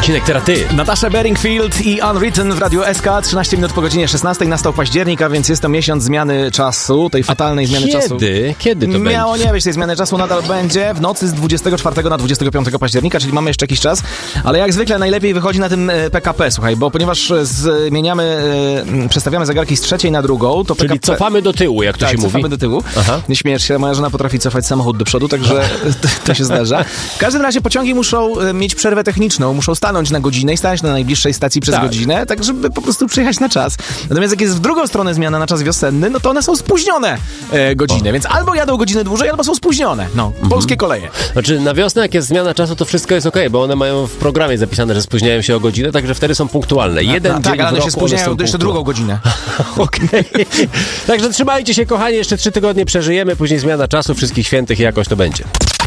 odcinek, teraz ty. Natasza Bedingfield i Unwritten w Radiu SK. 13 minut po godzinie 16. Nastał październik, a więc jest to miesiąc zmiany czasu, tej fatalnej zmiany czasu. Kiedy to będzie? Miało nie być tej zmiany czasu, nadal będzie w nocy z 24 na 25 października, czyli mamy jeszcze jakiś czas, ale jak zwykle najlepiej wychodzi na tym PKP, słuchaj, bo ponieważ przestawiamy zegarki z trzeciej na drugą, to Czyli PKP... cofamy do tyłu, jak to się mówi. cofamy do tyłu. Aha. Nie śmiejesz się, moja żona potrafi cofać samochód do przodu, także to się zdarza. W każdym razie pociągi muszą mieć przerwę techniczną, muszą stanąć na godzinę i stać na najbliższej stacji przez godzinę, tak żeby po prostu przyjechać na czas. Natomiast jak jest w drugą stronę zmiana na czas wiosenny, no to one są spóźnione godziny, więc albo jadą godzinę dłużej, albo są spóźnione. No, polskie koleje. Znaczy na wiosnę, jak jest zmiana czasu, to wszystko jest okej, bo one mają w programie zapisane, że spóźniają się o godzinę, także wtedy są punktualne. Jeden dzień tak, ale w one roku się spóźniają one jeszcze drugą godzinę. Okej. Także trzymajcie się, kochani, jeszcze 3 tygodnie przeżyjemy, później zmiana czasu, wszystkich świętych i jakoś to będzie.